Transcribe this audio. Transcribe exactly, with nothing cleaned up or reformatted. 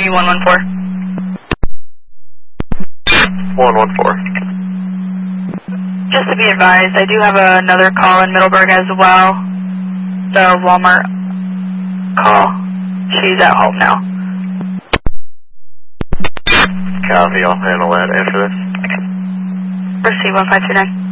you one one four? one one four. Just to be advised, I do have another call in Middleburg as well. The Walmart call. She's at home now. Copy, I'll handle that after this. Receive one five two nine.